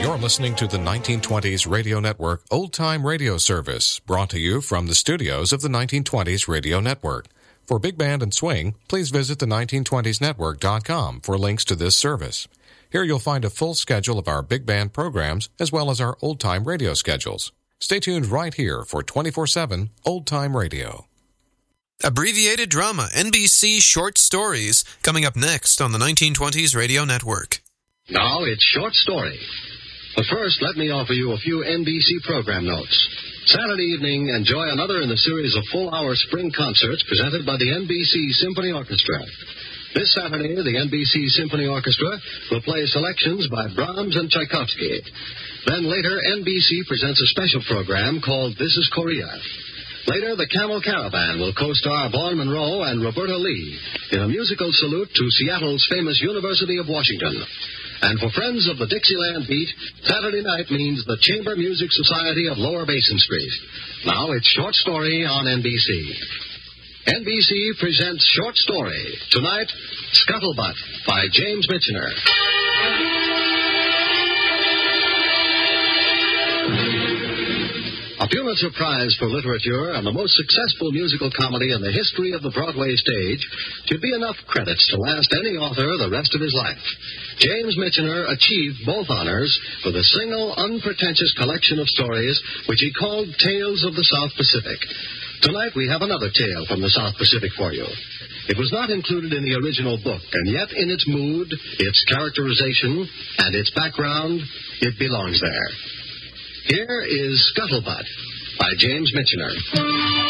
You're listening to the 1920s Radio Network Old Time Radio Service, brought to you from the studios of the 1920s Radio Network. For Big Band and Swing, please visit the 1920snetwork.com for links to this service. Here you'll find a full schedule of our big band programs as well as our old-time radio schedules. Stay tuned right here for 24/7 old-time radio. Abbreviated drama, NBC short stories, coming up next on the 1920s Radio Network. Now it's Short Story. But first, let me offer you a few NBC program notes. Saturday evening, enjoy another in the series of full-hour spring concerts presented by the NBC Symphony Orchestra. This Saturday, the NBC Symphony Orchestra will play selections by Brahms and Tchaikovsky. Then later, NBC presents a special program called This is Korea. Later, the Camel Caravan will co-star Vaughn Monroe and Roberta Lee in a musical salute to Seattle's famous University of Washington. And for friends of the Dixieland beat, Saturday night means the Chamber Music Society of Lower Basin Street. Now it's Short Story on NBC. NBC presents Short Story. Tonight, Scuttlebutt by James Michener. A Pulitzer Prize for Literature and the most successful musical comedy in the history of the Broadway stage should be enough credits to last any author the rest of his life. James Michener achieved both honors with a single, unpretentious collection of stories which he called Tales of the South Pacific. Tonight we have another tale from the South Pacific for you. It was not included in the original book, and yet in its mood, its characterization, and its background, it belongs there. Here is Scuttlebutt by James Michener.